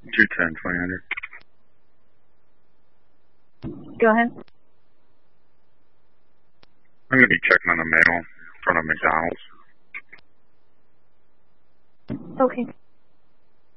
210, 2000. Go ahead. I'm going to be checking on the mail in front of McDonald's. Okay.